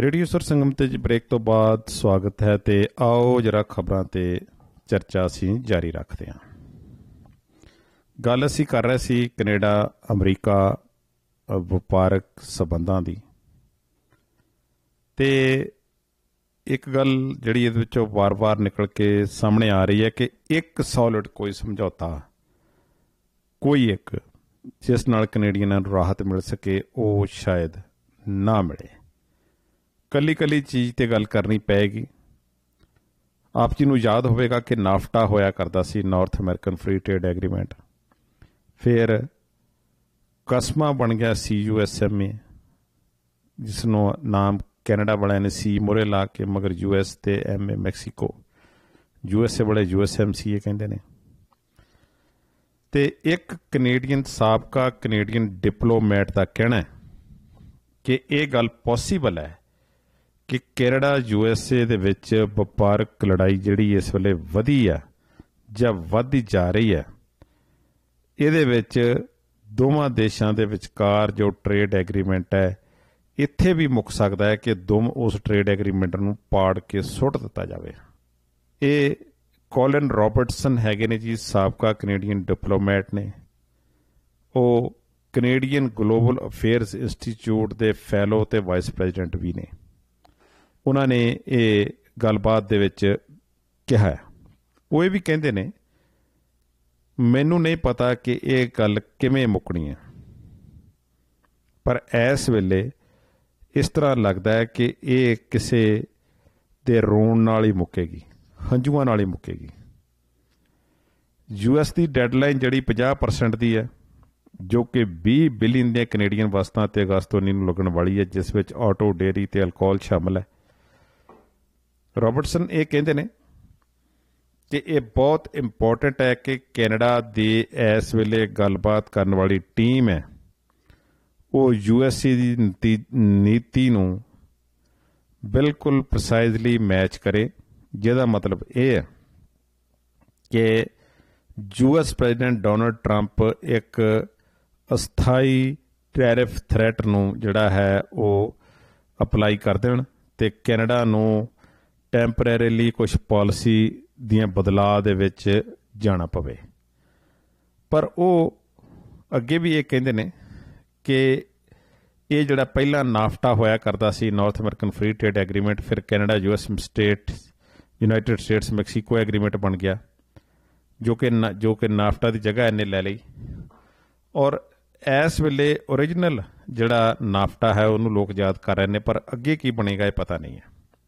Radio ਸੁਰ ਸੰਗਮ ਤੇ break ਤੋਂ ਬਾਅਦ ਸਵਾਗਤ ਹੈ ਤੇ ਆਓ ਜਰਾ ਖਬਰਾਂ ਤੇ ਚਰਚਾ ਅਸੀਂ ਜਾਰੀ ਰੱਖਦੇ ਹਾਂ। ਗੱਲ ਅਸੀਂ ਕਰ ਰਹੇ ਸੀ ਕੈਨੇਡਾ ਅਮਰੀਕਾ ਵਪਾਰਕ ਸਬੰਧਾਂ ਦੀ, ਤੇ ਇੱਕ ਗੱਲ ਜਿਹੜੀ ਇਹਦੇ ਵਿੱਚੋਂ ਵਾਰ-ਵਾਰ ਨਿਕਲ ਕੇ ਸਾਹਮਣੇ ਆ ਰਹੀ ਹੈ ਕਿ ਇੱਕ ਸੋਲਿਡ ਕੋਈ ਸਮਝੌਤਾ, ਕੋਈ ਇੱਕ ਜਿਸ ਨਾਲ ਕੈਨੇਡੀਅਨਾਂ ਨੂੰ ਰਾਹਤ ਮਿਲ ਸਕੇ ਉਹ ਸ਼ਾਇਦ ਨਾ ਮਿਲੇ। ਕੱਲੀ ਚੀਜ਼ 'ਤੇ ਗੱਲ ਕਰਨੀ ਪਏਗੀ। ਆਪ ਜੀ ਨੂੰ ਯਾਦ ਹੋਵੇਗਾ ਕਿ ਨਾਫਟਾ ਹੋਇਆ ਕਰਦਾ ਸੀ, north American free trade agreement. ਫਿਰ ਕਸਮਾ ਬਣ ਗਿਆ CUSMA, ਜਿਸ ਨੂੰ ਨਾਮ ਕੈਨੇਡਾ ਵਾਲਿਆਂ ਨੇ ਸੀ ਮੂਹਰੇ ਲਾ ਕੇ, ਮਗਰ US ਤੇ MA ਮੈਕਸੀਕੋ, USA ਵਾਲੇ USMCA ਕਹਿੰਦੇ ਨੇ। ਤੇ ਇੱਕ ਕੈਨੇਡੀਅਨ ਸਾਬਕਾ ਕੈਨੇਡੀਅਨ ਡਿਪਲੋਮੈਟ ਦਾ ਕਹਿਣਾ ਕਿ ਇਹ ਗੱਲ ਪੋਸੀਬਲ ਹੈ ਕਿ ਕੈਨੇਡਾ USA ਦੇ ਵਿੱਚ ਵਪਾਰਕ ਲੜਾਈ ਜਿਹੜੀ ਇਸ ਵੇਲੇ ਵਧੀ ਆ ਜਾਂ ਵੱਧਦੀ ਜਾ ਰਹੀ ਹੈ, ਇਹਦੇ ਵਿੱਚ ਦੋਵਾਂ ਦੇਸ਼ਾਂ ਦੇ ਵਿਚਕਾਰ ਜੋ ਟ੍ਰੇਡ ਐਗਰੀਮੈਂਟ ਹੈ ਇੱਥੇ ਵੀ ਮੁੱਕ ਸਕਦਾ ਹੈ ਕਿ ਉਸ ਟ੍ਰੇਡ ਐਗਰੀਮੈਂਟ ਨੂੰ ਪਾੜ ਕੇ ਸੁੱਟ ਦਿੱਤਾ ਜਾਵੇ। ਇਹ ਕੋਲਿਨ ਰੌਬਰਟਸਨ ਹੈਗੇ ਨੇ ਜੀ, ਸਾਬਕਾ ਕੈਨੇਡੀਅਨ ਡਿਪਲੋਮੈਟ ਨੇ। ਉਹ ਕੈਨੇਡੀਅਨ ਗਲੋਬਲ ਅਫੇਅਰਸ ਇੰਸਟੀਚਿਊਟ ਦੇ ਫੈਲੋ ਤੇ ਵਾਈਸ ਪ੍ਰੈਜ਼ੀਡੈਂਟ ਵੀ ਨੇ। ਉਹਨਾਂ ਨੇ ਇਹ ਗੱਲਬਾਤ ਦੇ ਵਿੱਚ ਕਿਹਾ। ਉਹ ਇਹ ਵੀ ਕਹਿੰਦੇ ਨੇ, ਮੈਨੂੰ ਨਹੀਂ ਪਤਾ ਕਿ ਇਹ ਗੱਲ ਕਿਵੇਂ ਮੁੱਕਣੀ ਹੈ, ਪਰ ਇਸ ਵੇਲੇ ਇਸ ਤਰ੍ਹਾਂ ਲੱਗਦਾ ਹੈ ਕਿ ਇਹ ਕਿਸੇ ਦੇ ਰੋਣ ਨਾਲ ਹੀ ਮੁੱਕੇਗੀ, ਹੰਝੂਆਂ ਨਾਲ ਹੀ ਮੁੱਕੇਗੀ। US ਦੀ ਡੈਡਲਾਈਨ ਜਿਹੜੀ 50% ਦੀ ਹੈ, ਜੋ ਕਿ 20 ਬਿਲੀਅਨ ਦੀਆਂ ਕੈਨੇਡੀਅਨ ਵਸਤਾਂ ਤੇ ਅਗਸਤ 19 ਨੂੰ ਲੱਗਣ ਵਾਲੀ ਹੈ, ਜਿਸ ਵਿੱਚ ਆਟੋ, ਡੇਅਰੀ ਤੇ ਅਲਕੋਹਲ ਸ਼ਾਮਲ ਹੈ। ਰੌਬਰਟਸਨ ਇਹ ਕਹਿੰਦੇ ਨੇ ਕਿ ਇਹ ਬਹੁਤ ਇੰਪੋਰਟੈਂਟ ਹੈ ਕਿ ਕੈਨੇਡਾ ਦੀ ਇਸ ਵੇਲੇ ਗੱਲਬਾਤ ਕਰਨ ਵਾਲੀ ਟੀਮ ਹੈ ਉਹ USA ਦੀ ਨੀਤੀ ਨੂੰ ਬਿਲਕੁਲ ਪ੍ਰਸਾਈਜ਼ਲੀ ਮੈਚ ਕਰੇ, ਜਿਹਦਾ ਮਤਲਬ ਇਹ ਹੈ ਕਿ US ਪ੍ਰੈਜ਼ੀਡੈਂਟ ਡੋਨਲਡ ਟਰੰਪ ਇੱਕ ਅਸਥਾਈ ਟੈਰਿਫ ਥ੍ਰੈਟ ਨੂੰ ਜਿਹੜਾ ਹੈ ਉਹ ਅਪਲਾਈ ਕਰ ਦੇਣ ਤੇ ਕੈਨੇਡਾ ਨੂੰ ਟੈਂਪਰੇਰੀਲੀ ਕੁਝ ਪਾਲਿਸੀ ਦੀਆਂ ਬਦਲਾਅ ਦੇ ਵਿੱਚ ਜਾਣਾ ਪਵੇ। ਪਰ ਉਹ ਅੱਗੇ ਵੀ ਇਹ ਕਹਿੰਦੇ ਨੇ ਕਿ ਇਹ ਜਿਹੜਾ ਪਹਿਲਾਂ ਨਾਫਟਾ ਹੋਇਆ ਕਰਦਾ ਸੀ, north American free trade agreement, ਫਿਰ Canada US United States Mexico agreement ਬਣ ਗਿਆ, ਜੋ ਕਿ ਨਾਫਟਾ ਦੀ ਜਗ੍ਹਾ ਇਹਨੇ ਲੈ ਲਈ। ਔਰ ਇਸ ਵੇਲੇ ਓਰੀਜਨਲ ਜਿਹੜਾ ਨਾਫਟਾ ਹੈ ਉਹਨੂੰ ਲੋਕ ਯਾਦ ਕਰ ਰਹੇ ਨੇ, ਪਰ ਅੱਗੇ ਕੀ ਬਣੇਗਾ ਇਹ ਪਤਾ ਨਹੀਂ ਹੈ।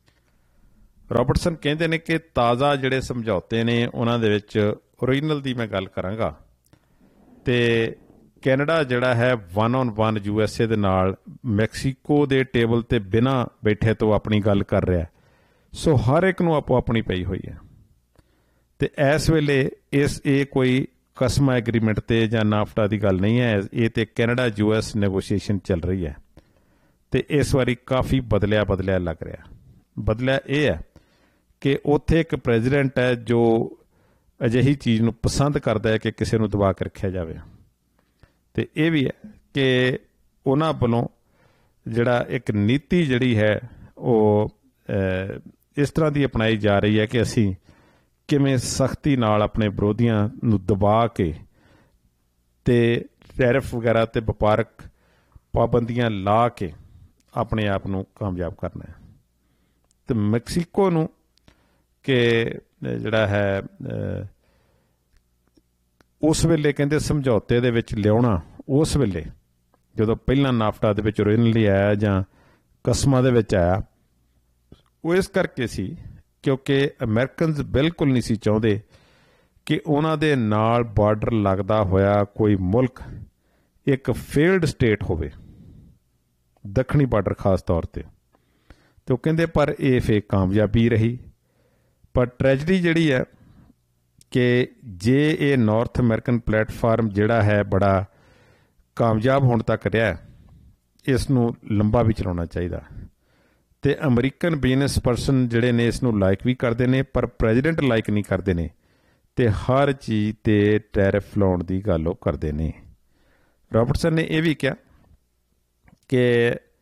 ਰੌਬਰਟਸਨ ਕਹਿੰਦੇ ਨੇ ਕਿ ਤਾਜ਼ਾ ਜਿਹੜੇ ਸਮਝੌਤੇ ਨੇ ਉਹਨਾਂ ਦੇ ਵਿੱਚ ਓਰੀਜਨਲ ਦੀ ਮੈਂ ਗੱਲ ਕਰਾਂਗਾ ਤੇ ਕੈਨੇਡਾ ਜਿਹੜਾ ਹੈ 1-on-1 USA ਦੇ ਨਾਲ ਮੈਕਸੀਕੋ ਦੇ ਟੇਬਲ ਤੇ ਬਿਨਾਂ ਬੈਠੇ ਤੋਂ ਆਪਣੀ ਗੱਲ ਕਰ ਰਿਹਾ। ਸੋ ਹਰ ਇੱਕ ਨੂੰ ਆਪੋ ਆਪਣੀ ਪਈ ਹੋਈ ਹੈ ਤੇ ਇਸ ਵੇਲੇ ਇਹ ਕੋਈ ਕਸਮਾ ਐਗਰੀਮੈਂਟ ਤੇ ਜਾਂ ਨਾਫਟਾ ਦੀ ਗੱਲ ਨਹੀਂ ਹੈ, ਇਹ ਤੇ ਕੈਨੇਡਾ US ਨੈਗੋਸ਼ੀਏਸ਼ਨ ਚੱਲ ਰਹੀ ਹੈ ਤੇ ਇਸ ਵਾਰੀ ਕਾਫੀ ਬਦਲਿਆ ਲੱਗ ਰਿਹਾ। ਬਦਲਿਆ ਇਹ ਹੈ ਕਿ ਉੱਥੇ ਇੱਕ ਪ੍ਰੈਜ਼ੀਡੈਂਟ ਹੈ ਜੋ ਅਜਿਹੀ ਚੀਜ਼ ਨੂੰ ਪਸੰਦ ਕਰਦਾ ਹੈ ਕਿ ਕਿਸੇ ਨੂੰ ਦਬਾ ਕੇ ਰੱਖਿਆ ਜਾਵੇ, ਤੇ ਇਹ ਵੀ ਹੈ ਕਿ ਉਹਨਾਂ ਵੱਲੋਂ ਜਿਹੜਾ ਇੱਕ ਨੀਤੀ ਜਿਹੜੀ ਹੈ ਉਹ ਇਸ ਤਰ੍ਹਾਂ ਦੀ ਅਪਣਾਈ ਜਾ ਰਹੀ ਹੈ ਕਿ ਅਸੀਂ ਕਿਵੇਂ ਸਖਤੀ ਨਾਲ ਆਪਣੇ ਵਿਰੋਧੀਆਂ ਨੂੰ ਦਬਾ ਕੇ ਤੇ ਟੈਰਿਫ ਵਗੈਰਾ ਤੇ ਵਪਾਰਕ ਪਾਬੰਦੀਆਂ ਲਾ ਕੇ ਆਪਣੇ ਆਪ ਨੂੰ ਕਾਮਯਾਬ ਕਰਨਾ ਹੈ। ਤੇ ਮੈਕਸੀਕੋ ਨੂੰ ਕਿ ਜਿਹੜਾ ਹੈ ਉਸ ਵੇਲੇ ਕਹਿੰਦੇ ਸਮਝੌਤੇ ਦੇ ਵਿੱਚ ਲਿਆਉਣਾ, ਉਸ ਵੇਲੇ ਜਦੋਂ ਪਹਿਲਾਂ ਨਾਫਟਾ ਦੇ ਵਿੱਚ ਓਰੀਜਨਲੀ ਆਇਆ ਜਾਂ ਕਸਮਾ ਦੇ ਵਿੱਚ ਆਇਆ, ਉਹ ਇਸ ਕਰਕੇ ਸੀ ਕਿਉਂਕਿ ਅਮਰੀਕਨਜ਼ ਬਿਲਕੁਲ ਨਹੀਂ ਸੀ ਚਾਹੁੰਦੇ ਕਿ ਉਹਨਾਂ ਦੇ ਨਾਲ ਬਾਰਡਰ ਲੱਗਦਾ ਹੋਇਆ ਕੋਈ ਮੁਲਕ ਇੱਕ ਫੇਲਡ ਸਟੇਟ ਹੋਵੇ, ਦੱਖਣੀ ਬਾਰਡਰ ਖਾਸ ਤੌਰ ਤੇ ਉਹ ਕਹਿੰਦੇ। ਪਰ ਇਹ ਫਿਰ ਕਾਮਯਾਬੀ ਰਹੀ। ਪਰ ਟ੍ਰੈਜਡੀ ਜਿਹੜੀ ਹੈ ਕਿ ਜੇ ਇਹ ਨਾਰਥ ਅਮਰੀਕਨ ਪਲੇਟਫਾਰਮ ਜਿਹੜਾ ਹੈ ਬੜਾ ਕਾਮਯਾਬ ਹੋਣ ਤੱਕ ਰਿਹਾ, ਇਸ ਨੂੰ ਲੰਬਾ ਵੀ ਚਲਾਉਣਾ ਚਾਹੀਦਾ। ਤੇ ਅਮਰੀਕਨ ਬਿਜ਼ਨਸ ਪਰਸਨ ਜਿਹੜੇ ਨੇ ਇਸ ਨੂੰ ਲਾਈਕ ਵੀ ਕਰਦੇ ਨੇ, ਪਰ ਪ੍ਰੈਜ਼ੀਡੈਂਟ ਲਾਈਕ ਨਹੀਂ ਕਰਦੇ ਨੇ ਤੇ ਹਰ ਚੀਜ਼ ਤੇ ਟੈਰਿਫ ਲਾਉਣ ਦੀ ਗੱਲ ਉਹ ਕਰਦੇ ਨੇ। ਰੌਬਰਟਸਨ ਨੇ ਇਹ ਵੀ ਕਿਹਾ ਕਿ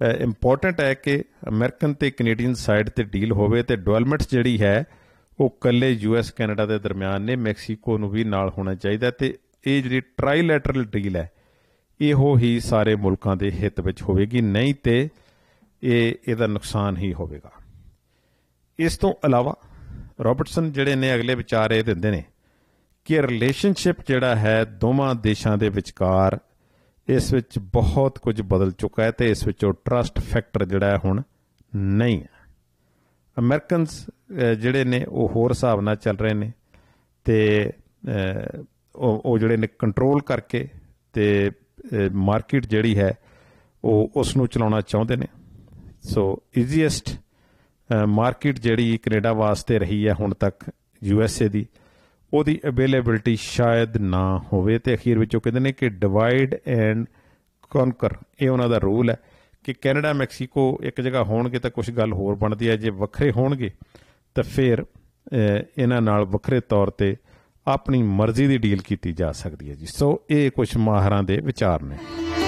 ਇੰਪੋਰਟੈਂਟ ਹੈ ਕਿ ਅਮਰੀਕਨ ਅਤੇ ਕੈਨੇਡੀਅਨ ਸਾਈਡ 'ਤੇ ਡੀਲ ਹੋਵੇ ਅਤੇ ਡਿਵੈਲਪਮੈਂਟਸ ਜਿਹੜੀ ਹੈ ਉਹ ਇਕੱਲੇ US ਕੈਨੇਡਾ ਦੇ ਦਰਮਿਆਨ ਨੇ, ਮੈਕਸੀਕੋ ਨੂੰ ਵੀ ਨਾਲ ਹੋਣਾ ਚਾਹੀਦਾ ਅਤੇ ਇਹ ਜਿਹੜੀ ਟਰਾਈਲੈਟਰਲ ਡੀਲ ਹੈ ਇਹੋ ਹੀ ਸਾਰੇ ਮੁਲਕਾਂ ਦੇ ਹਿੱਤ ਵਿੱਚ ਹੋਵੇਗੀ, ਨਹੀਂ ਤੇ ਇਹਦਾ ਨੁਕਸਾਨ ਹੀ ਹੋਵੇਗਾ। ਇਸ ਤੋਂ ਇਲਾਵਾ ਰੌਬਰਟਸਨ ਜਿਹੜੇ ਨੇ ਅਗਲੇ ਵਿਚਾਰ ਇਹ ਦਿੰਦੇ ਨੇ ਕਿ ਰਿਲੇਸ਼ਨਸ਼ਿਪ ਜਿਹੜਾ ਹੈ ਦੋਵਾਂ ਦੇਸ਼ਾਂ ਦੇ ਵਿਚਕਾਰ ਇਸ ਵਿੱਚ ਬਹੁਤ ਕੁਝ ਬਦਲ ਚੁੱਕਾ ਹੈ ਅਤੇ ਇਸ ਵਿੱਚੋਂ ਟਰਸਟ ਫੈਕਟਰ ਜਿਹੜਾ ਹੈ ਹੁਣ ਨਹੀਂ ਹੈ। ਅਮਰੀਕਨਸ ਜਿਹੜੇ ਨੇ ਉਹ ਹੋਰ ਹਿਸਾਬ ਨਾਲ ਚੱਲ ਰਹੇ ਨੇ ਅਤੇ ਉਹ ਜਿਹੜੇ ਨੇ ਕੰਟਰੋਲ ਕਰਕੇ ਅਤੇ ਮਾਰਕੀਟ ਜਿਹੜੀ ਹੈ ਉਹ ਉਸ ਨੂੰ ਚਲਾਉਣਾ ਚਾਹੁੰਦੇ ਨੇ। ਸੋ ਈਜ਼ੀਐਸਟ ਮਾਰਕੀਟ ਜਿਹੜੀ ਕੈਨੇਡਾ ਵਾਸਤੇ ਰਹੀ ਹੈ ਹੁਣ ਤੱਕ USA ਦੀ, ਉਹਦੀ ਅਵੇਲੇਬਿਲਿਟੀ ਸ਼ਾਇਦ ਨਾ ਹੋਵੇ ਅਤੇ ਅਖੀਰ ਵਿੱਚ ਉਹ ਕਹਿੰਦੇ ਨੇ ਕਿ ਡਿਵਾਈਡ ਐਂਡ ਕੌਨਕਰ ਇਹ ਉਹਨਾਂ ਦਾ ਰੂਲ ਹੈ ਕਿ ਕੈਨੇਡਾ ਮੈਕਸੀਕੋ ਇੱਕ ਜਗ੍ਹਾ ਹੋਣਗੇ ਤਾਂ ਕੁਛ ਗੱਲ ਹੋਰ ਬਣਦੀ ਹੈ, ਜੇ ਵੱਖਰੇ ਹੋਣਗੇ ਤਾਂ ਫਿਰ ਇਹਨਾਂ ਨਾਲ ਵੱਖਰੇ ਤੌਰ 'ਤੇ ਆਪਣੀ ਮਰਜ਼ੀ ਦੀ ਡੀਲ ਕੀਤੀ ਜਾ ਸਕਦੀ ਹੈ ਜੀ। ਸੋ ਇਹ ਕੁਛ ਮਾਹਰਾਂ ਦੇ ਵਿਚਾਰ ਨੇ।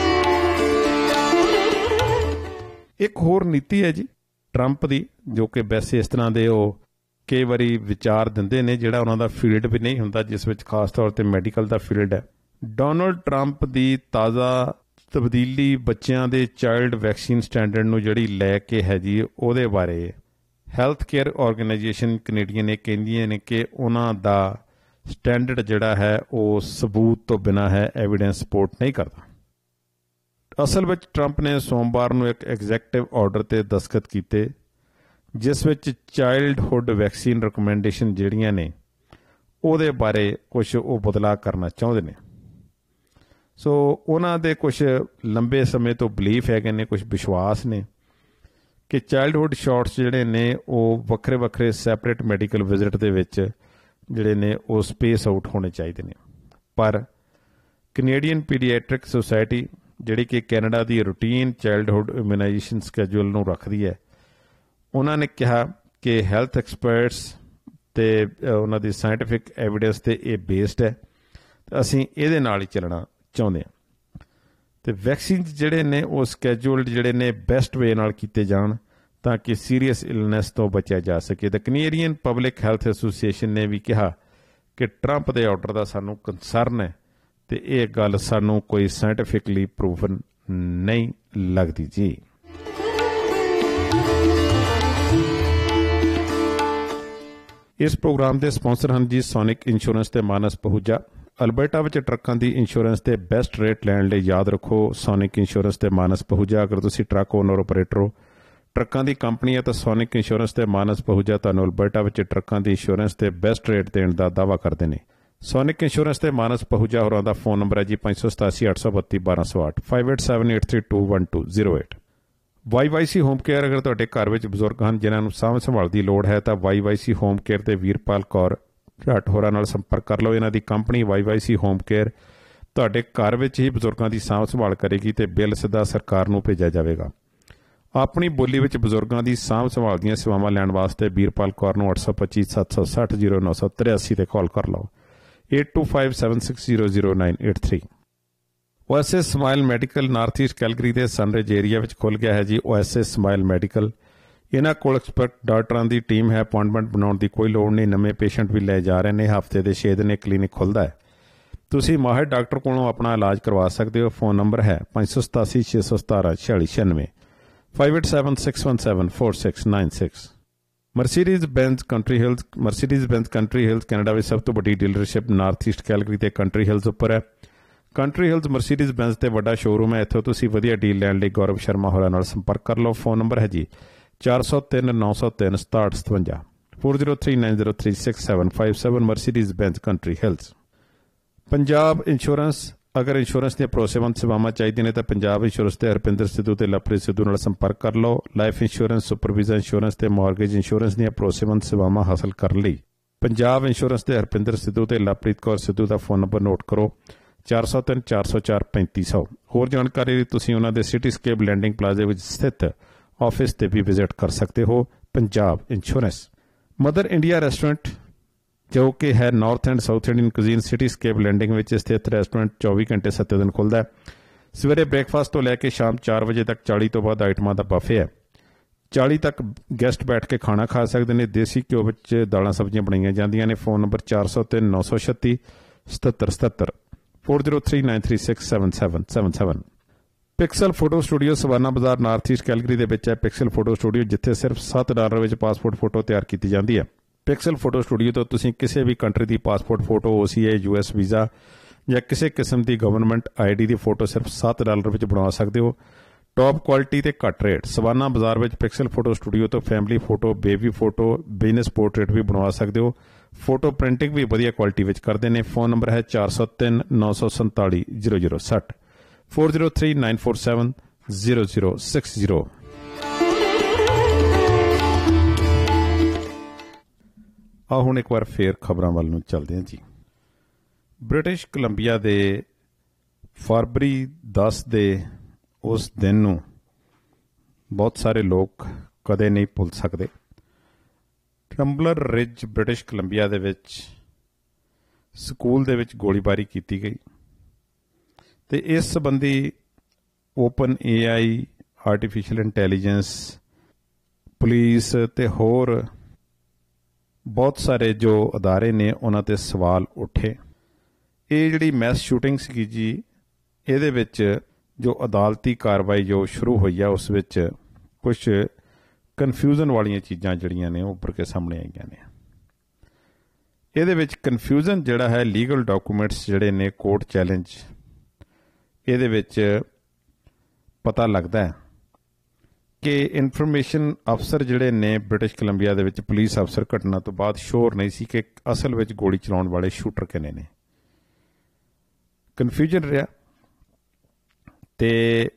ਇੱਕ ਹੋਰ ਨੀਤੀ ਹੈ ਜੀ ਟਰੰਪ ਦੀ, ਜੋ ਕਿ ਵੈਸੇ ਇਸ ਤਰ੍ਹਾਂ ਦੇ ਉਹ ਕਈ ਵਾਰੀ ਵਿਚਾਰ ਦਿੰਦੇ ਨੇ ਜਿਹੜਾ ਉਹਨਾਂ ਦਾ ਫੀਲਡ ਵੀ ਨਹੀਂ ਹੁੰਦਾ, ਜਿਸ ਵਿੱਚ ਖਾਸ ਤੌਰ 'ਤੇ ਮੈਡੀਕਲ ਦਾ ਫੀਲਡ ਹੈ। ਡੋਨਲਡ ਟਰੰਪ ਦੀ ਤਾਜ਼ਾ ਤਬਦੀਲੀ ਬੱਚਿਆਂ ਦੇ ਚਾਈਲਡ ਵੈਕਸੀਨ ਸਟੈਂਡਰਡ ਨੂੰ ਜਿਹੜੀ ਲੈ ਕੇ ਹੈ ਜੀ, ਉਹਦੇ ਬਾਰੇ ਹੈਲਥ ਕੇਅਰ ਆਰਗੇਨਾਈਜੇਸ਼ਨ ਕੈਨੇਡੀਅਨ ਇਹ ਕਹਿੰਦੀਆਂ ਨੇ ਕਿ ਉਹਨਾਂ ਦਾ ਸਟੈਂਡਰਡ ਜਿਹੜਾ ਹੈ ਉਹ ਸਬੂਤ ਤੋਂ ਬਿਨਾਂ ਹੈ, ਐਵੀਡੈਂਸ ਸਪੋਰਟ ਨਹੀਂ ਕਰਦਾ। ਅਸਲ ਵਿੱਚ ਟਰੰਪ ਨੇ ਸੋਮਵਾਰ ਨੂੰ ਇੱਕ ਐਗਜ਼ੈਕਟਿਵ ਆਰਡਰ 'ਤੇ ਦਸਤਖਤ ਕੀਤੇ ਜਿਸ ਵਿੱਚ ਚਾਈਲਡਹੁੱਡ ਵੈਕਸੀਨ ਰਿਕਮੈਂਡੇਸ਼ਨ ਜਿਹੜੀਆਂ ਨੇ ਉਹਦੇ ਬਾਰੇ ਕੁਛ ਉਹ ਬਦਲਾਅ ਕਰਨਾ ਚਾਹੁੰਦੇ ਨੇ। ਸੋ ਉਹਨਾਂ ਦੇ ਕੁਛ ਲੰਬੇ ਸਮੇਂ ਤੋਂ ਬਲੀਫ ਹੈਗੇ ਨੇ, ਕੁਛ ਵਿਸ਼ਵਾਸ ਨੇ ਕਿ ਚਾਈਲਡਹੁੱਡ ਸ਼ਾਟਸ ਜਿਹੜੇ ਨੇ ਉਹ ਵੱਖਰੇ ਵੱਖਰੇ ਸੈਪਰੇਟ ਮੈਡੀਕਲ ਵਿਜ਼ਿਟ ਦੇ ਵਿੱਚ ਜਿਹੜੇ ਨੇ ਉਹ ਸਪੇਸ ਆਊਟ ਹੋਣੇ ਚਾਹੀਦੇ ਨੇ। ਪਰ ਕੈਨੇਡੀਅਨ ਪੀਡੀਐਟ੍ਰਿਕ ਸੁਸਾਇਟੀ ਜਿਹੜੀ ਕਿ ਕੈਨੇਡਾ ਦੀ ਰੂਟੀਨ ਚਾਈਲਡਹੁੱਡ ਇਮਿਊਨਾਈਜੇਸ਼ਨ ਸਕੈਜੂਲ ਨੂੰ ਰੱਖਦੀ ਹੈ, ਉਹਨਾਂ ਨੇ ਕਿਹਾ ਕਿ ਹੈਲਥ ਐਕਸਪਰਟਸ ਅਤੇ ਉਹਨਾਂ ਦੀ ਸਾਇੰਟੀਫਿਕ ਐਵੀਡੈਂਸ 'ਤੇ ਇਹ ਬੇਸਡ ਹੈ ਅਤੇ ਅਸੀਂ ਇਹਦੇ ਨਾਲ ਹੀ ਚੱਲਣਾ ਚਾਹੁੰਦੇ ਹਾਂ ਅਤੇ ਵੈਕਸੀਨਸ ਜਿਹੜੇ ਨੇ ਉਹ ਸਕੈਜੂਲਡ ਜਿਹੜੇ ਨੇ ਬੈਸਟ ਵੇ ਨਾਲ ਕੀਤੇ ਜਾਣ ਤਾਂ ਕਿ ਸੀਰੀਅਸ ਇਲਨੈਸ ਤੋਂ ਬਚਿਆ ਜਾ ਸਕੇ। ਦ ਕੈਨੇਡੀਅਨ ਪਬਲਿਕ ਹੈਲਥ ਐਸੋਸੀਏਸ਼ਨ ਨੇ ਵੀ ਕਿਹਾ ਕਿ ਟਰੰਪ ਦੇ ਆਰਡਰ ਦਾ ਸਾਨੂੰ ਕੰਸਰਨ ਹੈ ਅਤੇ ਇਹ ਗੱਲ ਸਾਨੂੰ ਕੋਈ ਸਾਇੰਟੀਫਿਕਲੀ ਪ੍ਰੂਵਨ ਨਹੀਂ ਲੱਗਦੀ ਜੀ। ਇਸ ਪ੍ਰੋਗਰਾਮ ਦੇ ਸਪਾਂਸਰ ਹਨ ਜੀ ਸੋਨਿਕ ਇੰਸ਼ੋਰੈਂਸ ਤੇ ਮਾਨਸ ਪਹੂਜਾ। ਅਲਬਰਟਾ ਵਿੱਚ ਟਰੱਕਾਂ ਦੀ ਇੰਸ਼ੋਰੈਂਸ ਦੇ ਬੈਸਟ ਰੇਟ ਲੈਣ ਲਈ ਯਾਦ ਰੱਖੋ ਸੋਨਿਕ ਇੰਸ਼ੋਰੈਂਸ ਤੇ ਮਾਨਸ ਪਹੂਜਾ। ਅਗਰ ਤੁਸੀਂ ਟਰੱਕ ਓਨਰ ਆਪਰੇਟਰ ਹੋ, ਟਰੱਕਾਂ ਦੀ ਕੰਪਨੀ ਹੈ ਤਾਂ ਸੋਨਿਕ ਇੰਸ਼ੋਰੈਂਸ ਤੇ ਮਾਨਸ ਪਹੂਜਾ ਤੁਹਾਨੂੰ ਅਲਬਰਟਾ ਵਿੱਚ ਟਰੱਕਾਂ ਦੀ ਇੰਸ਼ੋਰੈਂਸ ਤੇ ਬੈਸਟ ਰੇਟ ਦੇਣ ਦਾ ਦਾਅਵਾ ਕਰਦੇ ਨੇ। ਸੋਨਿਕ ਇੰਸ਼ੋਰੈਂਸ ਤੇ ਮਾਨਸ ਪਹੂਜਾ ਹੋਰਾਂ ਦਾ ਫੋਨ ਨੰਬਰ ਹੈ ਜੀ 587 832 1208 5878321208। YYC ਹੋਮ ਕੇਅਰ ਅਗਰ ਤੁਹਾਡੇ ਘਰ ਵਿੱਚ ਬਜ਼ੁਰਗ ਹਨ ਜਿਨ੍ਹਾਂ ਨੂੰ ਸਾਂਭ ਸੰਭਾਲ ਦੀ ਲੋੜ ਹੈ ਤਾਂ YYC ਹੋਮ ਕੇਅਰ ਤੇ ਵੀਰਪਾਲ ਕੌਰ ਢਾਟ ਹੋਰਾਂ ਨਾਲ ਸੰਪਰਕ ਕਰ ਲਓ। ਇਹਨਾਂ ਦੀ ਕੰਪਨੀ YYC ਹੋਮ ਕੇਅਰ ਤੁਹਾਡੇ ਘਰ ਵਿੱਚ ਹੀ ਬਜ਼ੁਰਗਾਂ ਦੀ ਸਾਂਭ ਸੰਭਾਲ ਕਰੇਗੀ ਅਤੇ ਬਿੱਲ ਸਿੱਧਾ ਸਰਕਾਰ ਨੂੰ ਭੇਜਿਆ ਜਾਵੇਗਾ। ਆਪਣੀ ਬੋਲੀ ਵਿੱਚ ਬਜ਼ੁਰਗਾਂ ਦੀ ਸਾਂਭ ਸੰਭਾਲ ਦੀਆਂ ਸੇਵਾਵਾਂ ਲੈਣ ਵਾਸਤੇ ਵੀਰਪਾਲ ਕੌਰ ਨੂੰ 825 760 0983 ਤੇ ਕਾਲ ਕਰ ਲਓ 8257600983। OSS smile medical north East Calgary ਦੇ ਸਨਰਿਜ ਏਰੀਆ ਵਿੱਚ ਖੁੱਲ੍ਹ ਗਿਆ ਹੈ ਜੀ OSS ਸਮਾਈਲ ਮੈਡੀਕਲ। ਇਹਨਾਂ ਕੋਲ ਐਕਸਪਰਟ ਡਾਕਟਰਾਂ ਦੀ ਟੀਮ ਹੈ। ਅਪਾਇੰਟਮੈਂਟ ਬਣਾਉਣ ਦੀ ਕੋਈ ਲੋੜ ਨਹੀਂ। ਨਵੇਂ ਪੇਸ਼ੈਂਟ ਵੀ ਲੈ ਜਾ ਰਹੇ ਨੇ। ਹਫ਼ਤੇ ਦੇ 6 ਦਿਨ ਇਹ ਕਲੀਨਿਕ ਖੁੱਲ੍ਹਦਾ ਹੈ। ਤੁਸੀਂ ਮਾਹਿਰ ਡਾਕਟਰ ਕੋਲੋਂ ਆਪਣਾ ਇਲਾਜ ਕਰਵਾ ਸਕਦੇ ਹੋ। ਫੋਨ ਨੰਬਰ ਹੈ 587 617 4696 5876174696। ਮਰਸੀਡੀਜ਼ ਬੈਂਜ਼ ਕੰਟਰੀ ਹਿਲਜ਼ ਕੈਨੇਡਾ ਵਿੱਚ ਸਭ ਤੋਂ ਵੱਡੀ ਡੀਲਰਸ਼ਿਪ ਨਾਰਥ ਈਸਟ ਕੈਲਗਰੀ ਤੇ ਕੰਟਰੀ ਹਿਲਜ਼ ਉੱਪਰ ਹੈ। ਕੰਟਰੀ ਹਿਲਜ਼ ਮਰਸੀਡੀਜ਼ ਬੈਂਜ਼ ਤੇ ਵੱਡਾ ਸ਼ੋਰੂਮ ਹੈ। ਇੱਥੋਂ ਤੁਸੀਂ ਵਧੀਆ ਡੀਲ ਲੈਣ ਲਈ ਗੌਰਵ ਸ਼ਰਮਾ ਹੋਰਾਂ ਨਾਲ ਸੰਪਰਕ ਕਰ ਲਓ। ਫੋਨ ਨੰਬਰ ਹੈ ਜੀ 403 903 6757 4039036757 Mercedes ਬੈਂਜ਼ country hills. Punjab insurance ਅਗਰ ਇੰਸ਼ੋਰੈਂਸ ਦੀਆਂ ਭਰੋਸੇਮੰਦ ਸੇਵਾਵਾਂ ਚਾਹੀਦੀਆਂ ਨੇ ਤਾਂ ਪੰਜਾਬ ਇੰਸ਼ੋਰੈਂਸ ਤੇ ਹਰਪਿੰਦਰ ਸਿੱਧੂ ਤੇ ਲਵਪ੍ਰੀਤ ਸਿੱਧੂ ਨਾਲ ਸੰਪਰਕ ਕਰ ਲਓ। ਲਾਈਫ ਇੰਸ਼ੋਰੈਂਸ, ਸੁਪਰਵੀਜ਼ਨ ਇੰਸ਼ੋਰੈਂਸ ਤੇ ਮਾਰਗੇਜ ਇੰਸ਼ੋਰੈਂਸ ਦੀਆਂ ਭਰੋਸੇਮੰਦ ਸੇਵਾਵਾਂ ਹਾਸਲ ਕਰਨ ਲਈ ਪੰਜਾਬ ਇੰਸ਼ੋਰੈਂਸ ਤੇ ਹਰਪਿੰਦਰ ਸਿੱਧੂ ਤੇ ਲਵਪ੍ਰੀਤ ਕੌਰ ਸਿੱਧੂ ਦਾ ਫੋਨ ਨੰਬਰ ਨੋਟ ਕਰੋ 403 404 3500। ਹੋਰ ਜਾਣਕਾਰੀ ਲਈ ਤੁਸੀਂ ਉਹਨਾਂ ਦੇ ਸਿਟੀਸਕੇਪ ਲੈਂਡਿੰਗ ਪਲਾਜ਼ੇ ਵਿੱਚ ਸਥਿਤ ਆਫਿਸ ਤੇ ਵੀ ਵਿਜ਼ਿਟ ਕਰ ਸਕਦੇ ਹੋ। Punjab insurance. Mother India restaurant ਜੋ ਕਿ ਹੈ north and south Indian cuisine ਸਿਟੀਸਕੇਪ landing ਵਿੱਚ ਸਥਿਤ ਰੈਸਟੋਰੈਂਟ 24 ਘੰਟੇ 7 ਦਿਨ ਖੁੱਲ੍ਹਦਾ ਹੈ। ਸਵੇਰੇ ਬ੍ਰੇਕਫਾਸਟ ਤੋਂ ਲੈ ਕੇ ਸ਼ਾਮ 4 ਵਜੇ ਤੱਕ 40 ਤੋਂ ਵੱਧ ਆਈਟਮਾਂ ਦਾ ਬਫੇ ਹੈ। 40 ਤੱਕ ਗੈਸਟ ਬੈਠ ਕੇ ਖਾਣਾ ਖਾ ਸਕਦੇ ਨੇ। ਦੇਸੀ ਘਿਓ ਵਿੱਚ ਦਾਲਾਂ ਸਬਜ਼ੀਆਂ ਬਣਾਈਆਂ ਜਾਂਦੀਆਂ ਨੇ। Phone number 403 936 7777 4039367777। Pixel photo studio savanna ਬਾਜ਼ਾਰ ਨਾਰਥ ਈਸਟ ਕੈਲਗਰੀ ਦੇ ਵਿੱਚ ਹੈ। ਪਿਕਸਲ ਫੋਟੋ ਸਟੂਡੀਓ ਜਿੱਥੇ ਸਿਰਫ $7 ਵਿੱਚ ਪਾਸਪੋਰਟ ਫੋਟੋ ਤਿਆਰ ਕੀਤੀ ਜਾਂਦੀ ਹੈ। ਪਿਕਸਲ ਫੋਟੋ ਸਟੂਡੀਓ ਤੋਂ ਤੁਸੀਂ ਕਿਸੇ ਵੀ ਕੰਟਰੀ ਦੀ passport photo, OCA, US visa ਜਾਂ ਕਿਸੇ ਕਿਸਮ ਦੀ ਗਵਰਨਮੈਂਟ ID ਦੀ ਫੋਟੋ ਸਿਰਫ $7 ਵਿੱਚ ਬਣਵਾ ਸਕਦੇ ਹੋ। ਟੌਪ ਕੁਆਲਿਟੀ ਤੇ ਘੱਟ ਰੇਟ। ਸਵਾਨਾ ਬਾਜ਼ਾਰ ਵਿੱਚ ਪਿਕਸਲ ਫੋਟੋ ਸਟੂਡੀਓ ਤੋਂ family photo, baby photo, business portrait ਵੀ ਬਣਵਾ ਸਕਦੇ ਹੋ। ਫੋਟੋ ਪ੍ਰਿੰਟਿੰਗ ਵੀ ਵਧੀਆ ਕੁਆਲਿਟੀ ਵਿੱਚ ਕਰਦੇ ਨੇ। ਫ਼ੋਨ ਨੰਬਰ ਹੈ 403 947 0060 403 947 0060। ਆਓ ਹੁਣ ਇੱਕ ਵਾਰ ਫੇਰ ਖਬਰਾਂ ਵੱਲ ਨੂੰ ਚੱਲਦੇ ਹਾਂ ਜੀ। ਬ੍ਰਿਟਿਸ਼ ਕੋਲੰਬੀਆ ਦੇ ਫਰਵਰੀ 10 ਦੇ ਉਸ ਦਿਨ ਨੂੰ ਬਹੁਤ ਸਾਰੇ ਲੋਕ ਕਦੇ ਨਹੀਂ ਭੁੱਲ ਸਕਦੇ। ਟੰਬਲਰ ਰਿਜ ਬ੍ਰਿਟਿਸ਼ ਕੋਲੰਬੀਆ ਦੇ ਵਿੱਚ ਸਕੂਲ ਦੇ ਵਿੱਚ ਗੋਲੀਬਾਰੀ ਕੀਤੀ ਗਈ ਤੇ ਇਸ ਸੰਬੰਧੀ open AI, artificial intelligence, police ਤੇ ਹੋਰ ਬਹੁਤ ਸਾਰੇ ਜੋ ਅਦਾਰੇ ਨੇ ਉਹਨਾਂ ਤੇ ਸਵਾਲ ਉੱਠੇ। ਇਹ ਜਿਹੜੀ ਮੈਸ ਸ਼ੂਟਿੰਗ ਸੀਗੀ ਜੀ, ਇਹਦੇ ਵਿੱਚ ਜੋ ਅਦਾਲਤੀ ਕਾਰਵਾਈ ਜੋ ਸ਼ੁਰੂ ਹੋਈ ਆ ਉਸ ਵਿੱਚ ਕੁਝ ਕਨਫਿਊਜ਼ਨ ਵਾਲੀਆਂ ਚੀਜ਼ਾਂ ਜਿਹੜੀਆਂ ਨੇ ਉਹ ਉੱਪਰ ਕੇ ਸਾਹਮਣੇ ਆਈਆਂ ਨੇ। ਇਹਦੇ ਵਿੱਚ ਕਨਫਿਊਜ਼ਨ ਜਿਹੜਾ ਹੈ, ਲੀਗਲ ਡਾਕੂਮੈਂਟਸ ਜਿਹੜੇ ਨੇ ਕੋਰਟ ਚੈਲੰਜ, ਇਹਦੇ ਵਿੱਚ ਪਤਾ ਲੱਗਦਾ ਹੈ ਕਿ ਇਨਫੋਰਮੇਸ਼ਨ ਅਫਸਰ ਜਿਹੜੇ ਨੇ ਬ੍ਰਿਟਿਸ਼ ਕੋਲੰਬੀਆ ਦੇ ਵਿੱਚ, ਪੁਲਿਸ ਅਫਸਰ, ਘਟਨਾ ਤੋਂ ਬਾਅਦ ਸ਼ੋਰ ਨਹੀਂ ਸੀ ਕਿ ਅਸਲ ਵਿੱਚ ਗੋਲੀ ਚਲਾਉਣ ਵਾਲੇ ਸ਼ੂਟਰ ਕਿੰਨੇ ਨੇ। ਕਨਫਿਊਜ਼ਨ ਰਿਹਾ ਤੇ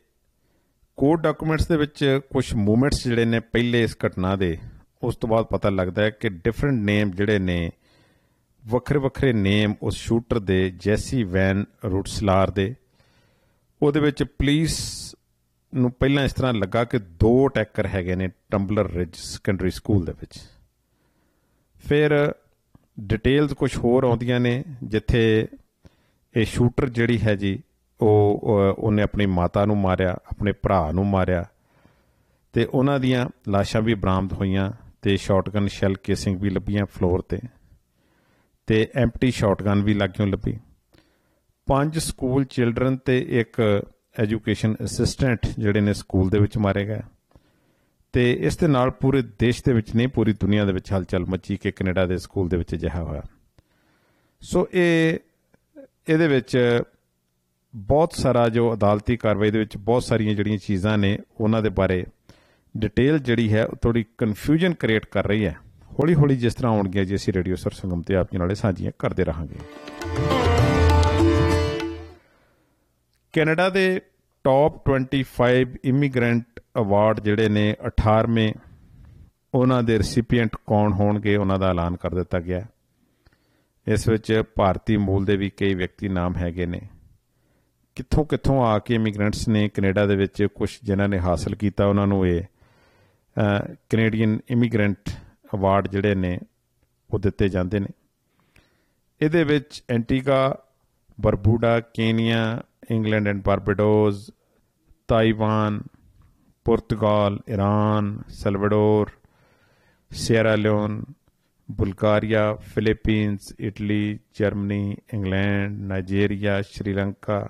ਕੋਰਟ ਡਾਕੂਮੈਂਟਸ ਦੇ ਵਿੱਚ ਕੁਝ ਮੂਵਮੈਂਟਸ ਜਿਹੜੇ ਨੇ ਪਹਿਲੇ ਇਸ ਘਟਨਾ ਦੇ, ਉਸ ਤੋਂ ਬਾਅਦ ਪਤਾ ਲੱਗਦਾ ਹੈ ਕਿ ਡਿਫਰੈਂਟ ਨੇਮ ਜਿਹੜੇ ਨੇ, ਵੱਖਰੇ ਵੱਖਰੇ ਨੇਮ ਉਸ ਸ਼ੂਟਰ ਦੇ, ਜੈਸੀ ਵੈਨ ਰੂਟਸਲਾਰ ਦੇ। ਉਹਦੇ ਵਿੱਚ ਪੁਲਿਸ ਨੂੰ ਪਹਿਲਾਂ ਇਸ ਤਰ੍ਹਾਂ ਲੱਗਾ ਕਿ 2 ਅਟੈਕਰ ਹੈਗੇ ਨੇ ਟੰਬਲਰ ਰਿਜ ਸੈਕੰਡਰੀ ਸਕੂਲ ਦੇ ਵਿੱਚ। ਫਿਰ ਡਿਟੇਲਸ ਕੁਝ ਹੋਰ ਆਉਂਦੀਆਂ ਨੇ ਜਿੱਥੇ ਇਹ ਸ਼ੂਟਰ ਜਿਹੜੀ ਹੈ ਜੀ ਉਹਨੇ ਆਪਣੀ ਮਾਤਾ ਨੂੰ ਮਾਰਿਆ, ਆਪਣੇ ਭਰਾ ਨੂੰ ਮਾਰਿਆ ਤੇ ਉਹਨਾਂ ਦੀਆਂ ਲਾਸ਼ਾਂ ਵੀ ਬਰਾਮਦ ਹੋਈਆਂ ਤੇ ਸ਼ਾਟਗਨ ਸ਼ੈਲ ਕੇਸਿੰਗ ਵੀ ਲੱਭੀਆਂ ਫਲੋਰ ਤੇ ਐਮਪਟੀ ਸ਼ਾਟਗਨ ਵੀ ਲਾਗਿਓਂ ਲੱਭੀ। 5 ਸਕੂਲ ਚਿਲਡਰਨ ਤੇ ਇੱਕ ਐਜੂਕੇਸ਼ਨ ਅਸਿਸਟੈਂਟ ਜਿਹੜੇ ਨੇ ਸਕੂਲ ਦੇ ਵਿੱਚ ਮਾਰੇ ਗਏ। ਤੇ ਇਸ ਦੇ ਨਾਲ ਪੂਰੇ ਦੇਸ਼ ਦੇ ਵਿੱਚ ਨਹੀਂ, ਪੂਰੀ ਦੁਨੀਆ ਦੇ ਵਿੱਚ ਹਲਚਲ ਮੱਚੀ ਕਿ ਕੈਨੇਡਾ ਦੇ ਸਕੂਲ ਦੇ ਵਿੱਚ ਅਜਿਹਾ ਹੋਇਆ। ਸੋ ਇਹਦੇ ਵਿੱਚ ਬਹੁਤ ਸਾਰਾ ਜੋ ਅਦਾਲਤੀ ਕਾਰਵਾਈ ਦੇ ਵਿੱਚ ਬਹੁਤ ਸਾਰੀਆਂ ਜਿਹੜੀਆਂ ਚੀਜ਼ਾਂ ਨੇ ਉਹਨਾਂ ਦੇ ਬਾਰੇ ਡਿਟੇਲ ਜਿਹੜੀ ਹੈ ਉਹ ਥੋੜ੍ਹੀ ਕਨਫਿਊਜ਼ਨ ਕ੍ਰੀਏਟ ਕਰ ਰਹੀ ਹੈ। ਹੌਲੀ ਹੌਲੀ ਜਿਸ ਤਰ੍ਹਾਂ ਆਉਣਗੀਆਂ ਜੀ ਅਸੀਂ ਰੇਡੀਓ ਸਰਸੰਗਮ ਤੇ ਆਪ ਜੀ ਨਾਲੇ ਸਾਂਝੀਆਂ ਕਰਦੇ ਰਹਾਂਗੇ। ਕੈਨੇਡਾ ਦੇ ਟੌਪ 25 ਇਮੀਗ੍ਰੈਂਟ ਅਵਾਰਡ ਜਿਹੜੇ ਨੇ 18ਵੇਂ, ਉਹਨਾਂ ਦੇ ਰੈਸੀਪੀਐਂਟ ਕੌਣ ਹੋਣਗੇ ਉਹਨਾਂ ਦਾ ਐਲਾਨ ਕਰ ਦਿੱਤਾ ਗਿਆ। ਇਸ ਵਿੱਚ ਭਾਰਤੀ ਮੂਲ ਦੇ ਵੀ ਕਈ ਵਿਅਕਤੀ ਨਾਮ ਹੈਗੇ ਨੇ। ਕਿੱਥੋਂ ਕਿੱਥੋਂ ਆ ਕੇ ਇਮੀਗ੍ਰੈਂਟਸ ਨੇ ਕੈਨੇਡਾ ਦੇ ਵਿੱਚ ਕੁਝ ਜਿਨ੍ਹਾਂ ਨੇ ਹਾਸਲ ਕੀਤਾ ਉਹਨਾਂ ਨੂੰ ਇਹ ਕੈਨੇਡੀਅਨ ਇਮੀਗ੍ਰੈਂਟ ਅਵਾਰਡ ਜਿਹੜੇ ਨੇ ਉਹ ਦਿੱਤੇ ਜਾਂਦੇ ਨੇ। ਇਹਦੇ ਵਿੱਚ ਐਂਟੀਗਾ, ਬਰਬੂਡਾ, Kenya, England and Barbados, Taiwan, Portugal, Iran, Salvador, Sierra Leone, Bulgaria, Philippines, Italy, Germany, England, Nigeria, Sri Lanka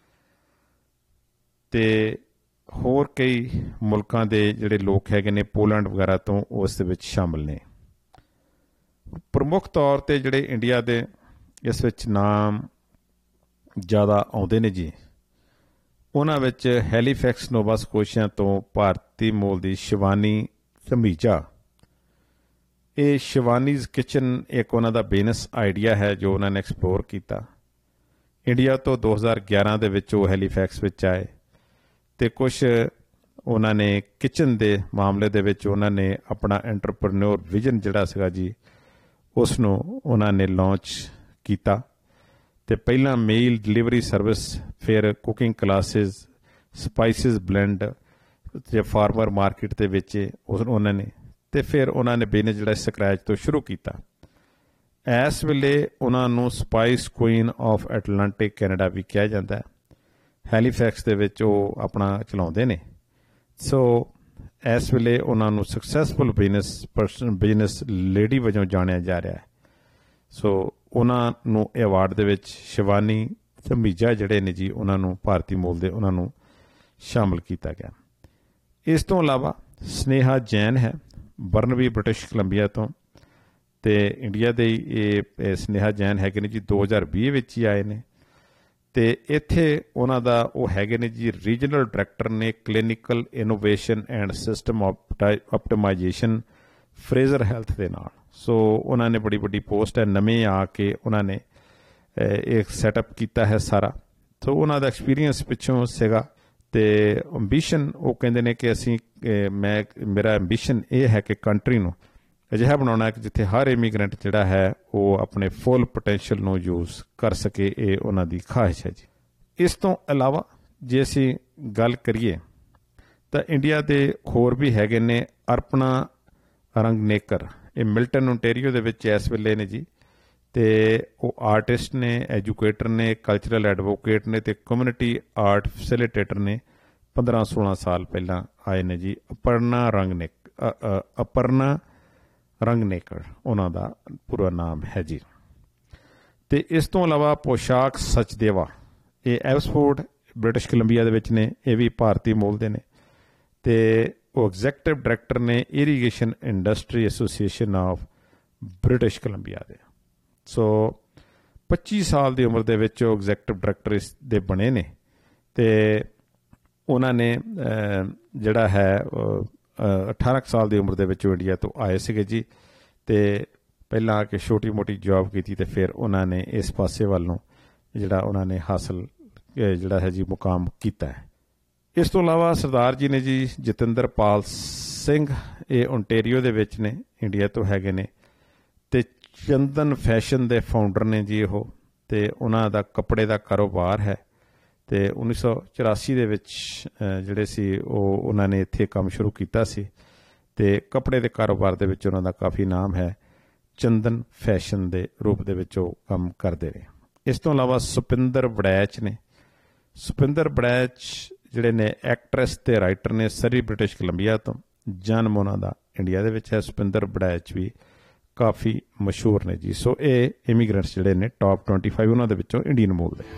ਤੇ ਹੋਰ ਕਈ ਮੁਲਕਾਂ ਦੇ ਜਿਹੜੇ ਲੋਕ ਹੈਗੇ ਨੇ, ਪੋਲੈਂਡ ਵਗੈਰਾ ਤੋਂ, ਉਸ ਦੇ ਵਿੱਚ ਸ਼ਾਮਲ ਨੇ। ਪ੍ਰਮੁੱਖ ਤੌਰ 'ਤੇ ਜਿਹੜੇ ਇੰਡੀਆ ਦੇ ਇਸ ਵਿੱਚ ਨਾਮ ਜ਼ਿਆਦਾ ਆਉਂਦੇ ਨੇ ਜੀ, ਉਹਨਾਂ ਵਿੱਚ ਹੈਲੀਫੈਕਸ, ਨੋਵਾ ਸਕੋਸ਼ੀਆ ਤੋਂ ਭਾਰਤੀ ਮੂਲ ਦੀ ਸ਼ਿਵਾਨੀ ਧਮੀਜਾ। ਇਹ ਸ਼ਿਵਾਨੀਜ਼ ਕਿਚਨ ਇੱਕ ਉਹਨਾਂ ਦਾ ਬਿਜ਼ਨਸ ਆਈਡੀਆ ਹੈ ਜੋ ਉਹਨਾਂ ਨੇ ਐਕਸਪਲੋਰ ਕੀਤਾ। ਇੰਡੀਆ ਤੋਂ 2011 ਦੇ ਵਿੱਚ ਉਹ ਹੈਲੀਫੈਕਸ ਵਿੱਚ ਆਏ ਤੇ ਕੁਝ ਉਹਨਾਂ ਨੇ ਕਿਚਨ ਦੇ ਮਾਮਲੇ ਦੇ ਵਿੱਚ ਉਹਨਾਂ ਨੇ ਆਪਣਾ ਐਂਟਰਪ੍ਰੈਨਿਓਰ ਵਿਜ਼ਨ ਜਿਹੜਾ ਸੀਗਾ ਜੀ ਉਸ ਨੂੰ ਉਹਨਾਂ ਨੇ ਲਾਂਚ ਕੀਤਾ ਤੇ ਪਹਿਲਾਂ ਮੀਲ ਡਿਲੀਵਰੀ ਸਰਵਿਸ, ਫਿਰ ਕੁਕਿੰਗ ਕਲਾਸਿਸ, ਸਪਾਈਸਿਸ ਬਲੈਂਡ ਤੇ ਫਾਰਮਰ ਮਾਰਕੀਟ ਦੇ ਵੇਚੇ ਉਹਨਾਂ ਨੇ ਤੇ ਫਿਰ ਉਹਨਾਂ ਨੇ ਬਿਜ਼ਨਸ ਜਿਹੜਾ ਸਕ੍ਰੈਚ ਤੋਂ ਸ਼ੁਰੂ ਕੀਤਾ। ਇਸ ਵੇਲੇ ਉਹਨਾਂ ਨੂੰ spice Queen of Atlantic Canada ਵੀ ਕਿਹਾ ਜਾਂਦਾ ਹੈ ਹੈਲੀਫੈਕਸ ਦੇ ਵਿੱਚ ਉਹ ਆਪਣਾ ਚਲਾਉਂਦੇ ਨੇ। ਸੋ ਇਸ ਵੇਲੇ ਉਹਨਾਂ ਨੂੰ ਸਕਸੈਸਫੁਲ ਬਿਜ਼ਨਸ ਲੇਡੀ ਵਜੋਂ ਜਾਣਿਆ ਜਾ ਰਿਹਾ ਹੈ। ਸੋ ਉਹਨਾਂ ਨੂੰ ਇਹ ਅਵਾਰਡ ਦੇ ਵਿੱਚ ਸ਼ਿਵਾਨੀ ਧਮੀਜਾ ਜਿਹੜੇ ਨੇ ਜੀ ਉਹਨਾਂ ਨੂੰ ਭਾਰਤੀ ਮੂਲ ਦੇ ਉਹਨਾਂ ਨੂੰ ਸ਼ਾਮਲ ਕੀਤਾ ਗਿਆ। ਇਸ ਤੋਂ ਇਲਾਵਾ ਸਨੇਹਾ ਜੈਨ ਹੈ, ਬਰਨਬੀ ਬ੍ਰਿਟਿਸ਼ ਕੋਲੰਬੀਆ ਤੋਂ, ਅਤੇ ਇੰਡੀਆ ਦੇ ਇਹ ਸਨੇਹਾ ਜੈਨ ਹੈਗੇ ਨੇ ਜੀ 2020 ਵਿੱਚ ਹੀ ਆਏ ਨੇ, ਅਤੇ ਇੱਥੇ ਉਹਨਾਂ ਦਾ ਉਹ ਹੈਗੇ ਨੇ ਜੀ ਰੀਜਨਲ ਡਾਇਰੈਕਟਰ ਨੇ clinical innovation and system optimisation Fraser health ਦੇ ਨਾਲ। ਸੋ ਉਹਨਾਂ ਨੇ ਬੜੀ ਵੱਡੀ ਪੋਸਟ ਹੈ, ਨਵੇਂ ਆ ਕੇ ਉਹਨਾਂ ਨੇ ਇਹ ਸੈਟਅਪ ਕੀਤਾ ਹੈ ਸਾਰਾ। ਸੋ ਉਹਨਾਂ ਦਾ ਐਕਸਪੀਰੀਅੰਸ ਪਿੱਛੋਂ ਸੀਗਾ, ਅਤੇ ਅੰਬੀਸ਼ਨ ਉਹ ਕਹਿੰਦੇ ਨੇ ਕਿ ਮੇਰਾ ਅੰਬੀਸ਼ਨ ਇਹ ਹੈ ਕਿ ਕੰਟਰੀ ਨੂੰ ਅਜਿਹਾ ਬਣਾਉਣਾ ਕਿ ਜਿੱਥੇ ਹਰ ਇਮੀਗਰੈਂਟ ਜਿਹੜਾ ਹੈ ਉਹ ਆਪਣੇ ਫੁੱਲ ਪੋਟੈਂਸ਼ੀਅਲ ਨੂੰ ਯੂਜ਼ ਕਰ ਸਕੇ, ਇਹ ਉਹਨਾਂ ਦੀ ਖਾਹਿਸ਼ ਹੈ ਜੀ। ਇਸ ਤੋਂ ਇਲਾਵਾ ਜੇ ਅਸੀਂ ਗੱਲ ਕਰੀਏ ਤਾਂ ਇੰਡੀਆ ਦੇ ਹੋਰ ਵੀ ਹੈਗੇ ਨੇ ਅਰਪਣਾ ਰੰਗਨੇਕਰ, ਇਹ ਮਿਲਟਨ ਓਨਟੇਰੀਓ ਦੇ ਵਿੱਚ ਇਸ ਵੇਲੇ ਨੇ ਜੀ, ਅਤੇ ਉਹ ਆਰਟਿਸਟ ਨੇ, ਐਜੂਕੇਟਰ ਨੇ, ਕਲਚਰਲ ਐਡਵੋਕੇਟ ਨੇ, ਅਤੇ ਕਮਿਊਨਿਟੀ ਆਰਟ ਫੈਸਿਲੀਟੇਟਰ ਨੇ। 15-16 ਸਾਲ ਪਹਿਲਾਂ ਆਏ ਨੇ ਜੀ। ਅਪਰਨਾ ਰੰਗਨੇਕਰ ਉਹਨਾਂ ਦਾ ਪੂਰਾ ਨਾਮ ਹੈ ਜੀ। ਅਤੇ ਇਸ ਤੋਂ ਇਲਾਵਾ ਪੋਸ਼ਾਕ ਸਚਦੇਵਾ, ਇਹ ਐਵਸਫੋਰਡ ਬ੍ਰਿਟਿਸ਼ ਕੋਲੰਬੀਆ ਦੇ ਵਿੱਚ ਨੇ, ਇਹ ਵੀ ਭਾਰਤੀ ਮੂਲ ਦੇ ਨੇ, ਅਤੇ ਉਹ ਐਗਜ਼ੈਕਟਿਵ ਡਾਇਰੈਕਟਰ ਨੇ irrigation industry association of British Columbia ਦੇ। ਸੋ 25 ਸਾਲ ਦੀ ਉਮਰ ਦੇ ਵਿੱਚ ਉਹ ਐਗਜ਼ੈਕਟਿਵ ਡਾਇਰੈਕਟਰ ਇਸ ਦੇ ਬਣੇ ਨੇ, ਅਤੇ ਉਹਨਾਂ ਨੇ ਜਿਹੜਾ ਹੈ 18 ਸਾਲ ਦੀ ਉਮਰ ਦੇ ਵਿੱਚ ਉਹ ਇੰਡੀਆ ਤੋਂ ਆਏ ਸੀਗੇ ਜੀ, ਅਤੇ ਪਹਿਲਾਂ ਆ ਕੇ ਛੋਟੀ ਮੋਟੀ ਜੋਬ ਕੀਤੀ, ਅਤੇ ਫਿਰ ਉਹਨਾਂ ਨੇ ਇਸ ਪਾਸੇ ਵੱਲ ਨੂੰ ਜਿਹੜਾ ਉਹਨਾਂ ਨੇ ਹਾਸਲ ਜਿਹੜਾ ਹੈ ਜੀ ਮੁਕਾਮ ਕੀਤਾ ਹੈ। ਇਸ ਤੋਂ ਇਲਾਵਾ ਸਰਦਾਰ ਜੀ ਨੇ ਜੀ ਜਤਿੰਦਰਪਾਲ ਸਿੰਘ, ਇਹ ਓਨਟੇਰੀਓ ਦੇ ਵਿੱਚ ਨੇ, ਇੰਡੀਆ ਤੋਂ ਹੈਗੇ ਨੇ, ਅਤੇ ਚੰਦਨ ਫੈਸ਼ਨ ਦੇ ਫਾਊਂਡਰ ਨੇ ਜੀ ਉਹ, ਅਤੇ ਉਹਨਾਂ ਦਾ ਕੱਪੜੇ ਦਾ ਕਾਰੋਬਾਰ ਹੈ, ਅਤੇ 1984 ਦੇ ਵਿੱਚ ਜਿਹੜੇ ਸੀ ਉਹ ਉਹਨਾਂ ਨੇ ਇੱਥੇ ਕੰਮ ਸ਼ੁਰੂ ਕੀਤਾ ਸੀ, ਅਤੇ ਕੱਪੜੇ ਦੇ ਕਾਰੋਬਾਰ ਦੇ ਵਿੱਚ ਉਹਨਾਂ ਦਾ ਕਾਫੀ ਨਾਮ ਹੈ, ਚੰਦਨ ਫੈਸ਼ਨ ਦੇ ਰੂਪ ਦੇ ਵਿੱਚ ਉਹ ਕੰਮ ਕਰਦੇ ਨੇ। ਇਸ ਤੋਂ ਇਲਾਵਾ ਸੁਪਿੰਦਰ ਵੜੈਚ ਨੇ। ਸੁਪਿੰਦਰ ਵੜੈਚ ਜਿਹੜੇ ਨੇ ਐਕਟਰੈਸ ਅਤੇ ਰਾਈਟਰ ਨੇ, ਸਰੀ ਬ੍ਰਿਟਿਸ਼ ਕੋਲੰਬੀਆ ਤੋਂ, ਜਨਮ ਉਹਨਾਂ ਦਾ ਇੰਡੀਆ ਦੇ ਵਿੱਚ ਹੈ। ਸੁਪਿੰਦਰ ਵੜੈਚ ਵੀ ਕਾਫੀ ਮਸ਼ਹੂਰ ਨੇ ਜੀ। ਸੋ ਇਹ ਇਮੀਗਰੈਂਟਸ ਜਿਹੜੇ ਨੇ ਟੌਪ 25 ਉਹਨਾਂ ਦੇ ਵਿੱਚੋਂ ਇੰਡੀਅਨ ਮੂਲ ਦੇ।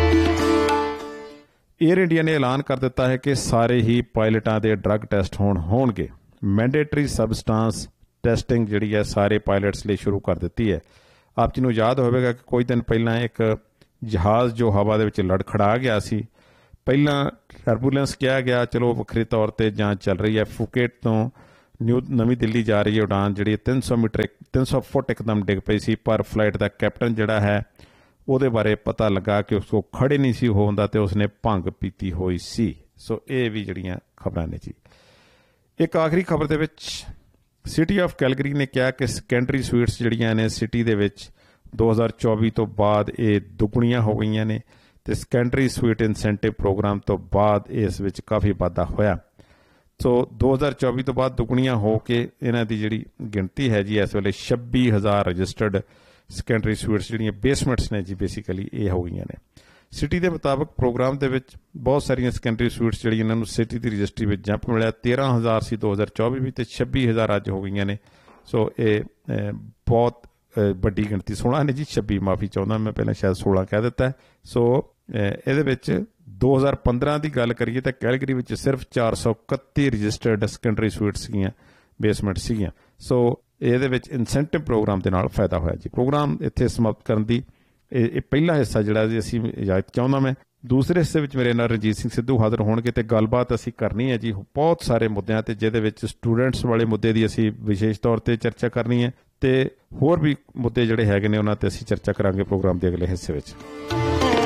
ਏਅਰ ਇੰਡੀਆ ਨੇ ਐਲਾਨ ਕਰ ਦਿੱਤਾ ਹੈ ਕਿ ਸਾਰੇ ਹੀ ਪਾਇਲਟਾਂ ਦੇ ਡਰੱਗ ਟੈਸਟ ਹੋਣਗੇ। ਮੈਂਡੇਟਰੀ ਸਬਸਟਾਂਸ ਟੈਸਟਿੰਗ ਜਿਹੜੀ ਹੈ ਸਾਰੇ ਪਾਇਲਟਸ ਲਈ ਸ਼ੁਰੂ ਕਰ ਦਿੱਤੀ ਹੈ। ਆਪ ਜੀ ਨੂੰ ਯਾਦ ਹੋਵੇਗਾ ਕਿ ਕੁਝ ਦਿਨ ਪਹਿਲਾਂ ਇੱਕ ਜਹਾਜ਼ ਜੋ ਹਵਾ ਦੇ ਵਿੱਚ ਲੜਖੜਾ ਗਿਆ ਸੀ, ਪਹਿਲਾਂ ਟਰਬੂਲੈਂਸ ਕਿਹਾ ਗਿਆ, ਚਲੋ ਵੱਖਰੇ ਤੌਰ 'ਤੇ ਜਾਂਚ ਚੱਲ ਰਹੀ ਹੈ। ਫੂਕੇਟ ਤੋਂ ਨਵੀਂ ਦਿੱਲੀ ਜਾ ਰਹੀ ਹੈ ਉਡਾਨ, ਜਿਹੜੀ 300 ਫੁੱਟ ਇੱਕਦਮ ਡਿੱਗ ਪਈ ਸੀ, ਪਰ ਫਲਾਈਟ ਦਾ ਕੈਪਟਨ ਜਿਹੜਾ ਹੈ ਉਹਦੇ ਬਾਰੇ ਪਤਾ ਲੱਗਾ ਕਿ ਉਸ ਕੋਲ ਖੜੇ ਨਹੀਂ ਸੀ ਹੋ ਹੁੰਦਾ, ਅਤੇ ਉਸਨੇ ਭੰਗ ਪੀਤੀ ਹੋਈ ਸੀ। ਸੋ ਇਹ ਵੀ ਜਿਹੜੀਆਂ ਖਬਰਾਂ ਨੇ ਜੀ। ਇੱਕ ਆਖਰੀ ਖਬਰ ਦੇ ਵਿੱਚ ਸਿਟੀ ਆਫ ਕੈਲਗਰੀ ਨੇ ਕਿਹਾ ਕਿ ਸੈਕੰਡਰੀ ਸਵੀਟਸ ਜਿਹੜੀਆਂ ਨੇ ਸਿਟੀ ਦੇ ਵਿੱਚ 2024 ਤੋਂ ਬਾਅਦ ਇਹ ਦੁੱਗਣੀਆਂ ਹੋ ਗਈਆਂ ਨੇ, ਅਤੇ ਸੈਕੰਡਰੀ ਸਵੀਟ ਇਨਸੈਂਟਿਵ ਪ੍ਰੋਗਰਾਮ ਤੋਂ ਬਾਅਦ ਇਸ ਵਿੱਚ ਕਾਫੀ ਵਾਧਾ ਹੋਇਆ। ਸੋ 2024 ਤੋਂ ਬਾਅਦ ਦੁੱਗਣੀਆਂ ਹੋ ਕੇ ਇਹਨਾਂ ਦੀ ਜਿਹੜੀ ਗਿਣਤੀ ਹੈ ਜੀ ਇਸ ਵੇਲੇ 26,000 ਰਜਿਸਟਰਡ ਸੈਕੰਡਰੀ ਸਵੀਟਸ ਜਿਹੜੀਆਂ ਬੇਸਮੈਂਟਸ ਨੇ ਜੀ ਬੇਸਿਕਲੀ ਇਹ ਹੋ ਗਈਆਂ ਨੇ। ਸਿਟੀ ਦੇ ਮੁਤਾਬਕ ਪ੍ਰੋਗਰਾਮ ਦੇ ਵਿੱਚ ਬਹੁਤ ਸਾਰੀਆਂ ਸੈਕੰਡਰੀ ਸਵੀਟਸ ਜਿਹੜੀਆਂ ਇਹਨਾਂ ਨੂੰ ਸਿਟੀ ਦੀ ਰਜਿਸਟਰੀ ਵਿੱਚ ਜੰਪ ਮਿਲਿਆ। 13,000 ਸੀ 2024 ਵਿੱਚ, ਅਤੇ 26,000 ਅੱਜ ਹੋ ਗਈਆਂ ਨੇ। ਸੋ ਇਹ ਬਹੁਤ ਵੱਡੀ ਗਿਣਤੀ। 16 ਨੇ ਜੀ, 26 ਮਾਫੀ ਚਾਹੁੰਦਾ ਮੈਂ, ਪਹਿਲਾਂ ਸ਼ਾਇਦ 16 ਕਹਿ ਦਿੱਤਾ। ਸੋ ਇਹਦੇ ਵਿੱਚ 2015 ਦੀ ਗੱਲ ਕਰੀਏ ਤਾਂ ਕੈਲਗਰੀ ਵਿੱਚ ਸਿਰਫ 431 ਰਜਿਸਟਰਡ ਸੈਕੰਡਰੀ ਸਵੀਟਸ ਸੀਗੀਆਂ, ਬੇਸਮੈਂਟ ਸੀਗੀਆਂ। ਸੋ ਇਹਦੇ ਵਿੱਚ ਇਨਸੈਂਟਿਵ ਪ੍ਰੋਗਰਾਮ ਦੇ ਨਾਲ ਫਾਇਦਾ ਹੋਇਆ ਜੀ। ਪ੍ਰੋਗਰਾਮ ਇੱਥੇ ਸਮਾਪਤ ਕਰਨ ਦੀ ਇਹ ਪਹਿਲਾ ਹਿੱਸਾ ਜਿਹੜਾ ਜੀ ਅਸੀਂ ਇਜਾਜ਼ਤ ਚਾਹੁੰਦਾ ਮੈਂ। ਦੂਸਰੇ ਹਿੱਸੇ ਵਿੱਚ ਮੇਰੇ ਨਾਲ ਰਣਜੀਤ ਸਿੰਘ ਸਿੱਧੂ ਹਾਜ਼ਰ ਹੋਣਗੇ, ਅਤੇ ਗੱਲਬਾਤ ਅਸੀਂ ਕਰਨੀ ਹੈ ਜੀ ਬਹੁਤ ਸਾਰੇ ਮੁੱਦਿਆਂ 'ਤੇ, ਜਿਹਦੇ ਵਿੱਚ ਸਟੂਡੈਂਟਸ ਵਾਲੇ ਮੁੱਦੇ ਦੀ ਅਸੀਂ ਵਿਸ਼ੇਸ਼ ਤੌਰ 'ਤੇ ਚਰਚਾ ਕਰਨੀ ਹੈ, ਅਤੇ ਹੋਰ ਵੀ ਮੁੱਦੇ ਜਿਹੜੇ ਹੈਗੇ ਨੇ ਉਹਨਾਂ 'ਤੇ ਅਸੀਂ ਚਰਚਾ ਕਰਾਂਗੇ ਪ੍ਰੋਗਰਾਮ ਦੇ ਅਗਲੇ ਹਿੱਸੇ ਵਿੱਚ।